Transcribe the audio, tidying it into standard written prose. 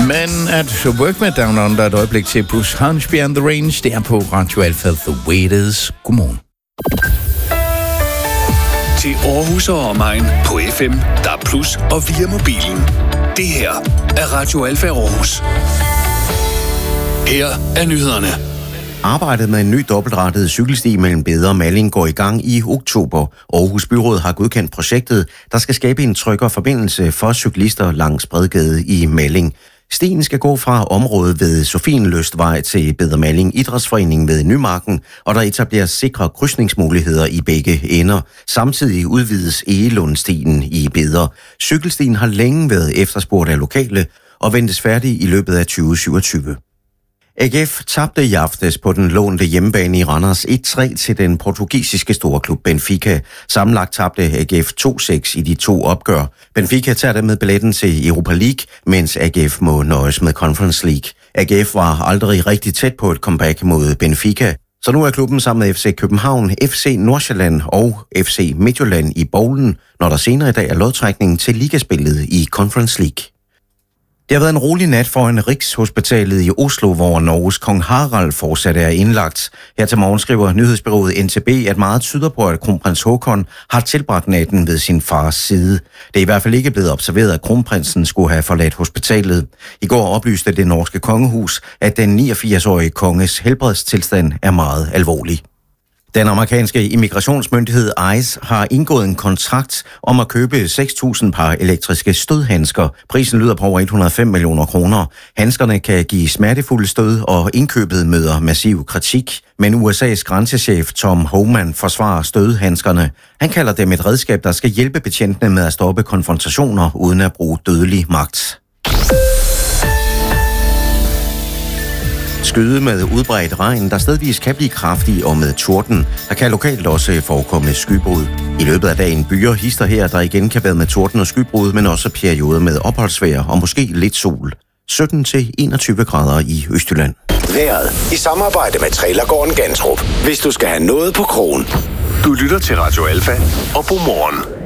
Men at Work med Down Under et øjeblik til Bruce Hornsby and the Range, det er på Radio Alfa The Way It Is. Godmorgen. Til Aarhus og omegn på FM, DAB+ og via mobilen. Det her er Radio Alfa Aarhus. Her er nyhederne. Arbejdet med en ny dobbeltrettet cykelsti mellem Beder og Malling går i gang i oktober. Aarhus Byråd har godkendt projektet, der skal skabe en tryggere forbindelse for cyklister langs Bredgade i Malling. Stien skal gå fra området ved Sofienlystvej til Beder Malling Idrætsforening ved Nymarken, og der etableres sikre krydsningsmuligheder i begge ender. Samtidig udvides Egelundstien i Beder. Cykelstien har længe været efterspurgt af lokale og ventes færdig i løbet af 2027. AGF tabte i aftes på den lånte hjemmebane i Randers 1-3 til den portugisiske storklub Benfica. Sammenlagt tabte AGF 2-6 i de to opgør. Benfica tager dermed billetten til Europa League, mens AGF må nøjes med Conference League. AGF var aldrig rigtig tæt på et comeback mod Benfica, så nu er klubben sammen med FC København, FC Nordsjælland og FC Midtjylland i bowlen, når der senere i dag er lodtrækningen til ligaspillet i Conference League. Det har været en rolig nat foran Rigshospitalet i Oslo, hvor Norges kong Harald fortsat er indlagt. Her til morgen skriver nyhedsbureauet NTB, at meget tyder på, at kronprins Haakon har tilbragt natten ved sin fars side. Det er i hvert fald ikke blevet observeret, at kronprinsen skulle have forladt hospitalet. I går oplyste det norske kongehus, at den 89-årige konges helbredstilstand er meget alvorlig. Den amerikanske immigrationsmyndighed ICE har indgået en kontrakt om at købe 6.000 par elektriske stødhandsker. Prisen lyder på over 105 millioner kroner. Handskerne kan give smertefulde stød, og indkøbet møder massiv kritik. Men USA's grænsechef Tom Homan forsvarer stødhandskerne. Han kalder dem et redskab, der skal hjælpe betjentene med at stoppe konfrontationer uden at bruge dødelig magt. Skyde med udbredt regn, der stedvis kan blive kraftig og med torden. Der kan lokalt også forekomme skybrud. I løbet af dagen byer hister her, der igen kan være med torden og skybrud, men også perioder med opholdsvejr og måske lidt sol. 17-21 grader i Østjylland. Vejret i samarbejde med Trailergården Gantrup. Hvis du skal have noget på krogen. Du lytter til Radio Alfa og Godmorgen.